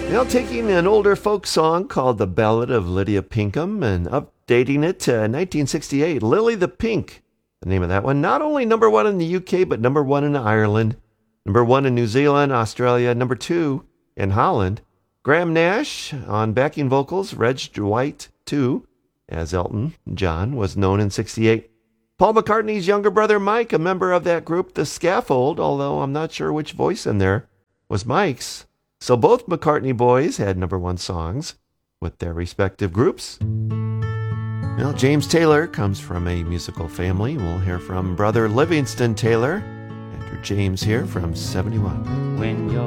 Now taking an older folk song called The Ballad of Lydia Pinkham and updating it to 1968, Lily the Pink, the name of that one. Not only number one in the UK, but number one in Ireland, number one in New Zealand, Australia, number two in Holland. Graham Nash on backing vocals, Reg White too, as Elton John was known in 68. Paul McCartney's younger brother Mike, a member of that group, The Scaffold, although I'm not sure which voice in there was Mike's. So both McCartney boys had number one songs with their respective groups. Well, James Taylor comes from a musical family. We'll hear from brother Livingston Taylor after James here from 71. When you're